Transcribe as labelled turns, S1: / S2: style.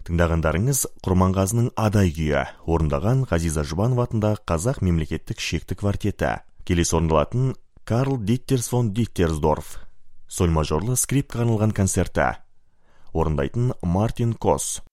S1: Тыңдағандарыңыз Құрманғазының Адай күйі, орындаған Ғазиза Жұбанов атындағы Қазақ мемлекеттік шекті квартеті. Келесі орындалатын Карл Диттерс фон Диттерсдорф, соль мажорлы скрипка арналған концерті. Орындайтын Мартин Кос.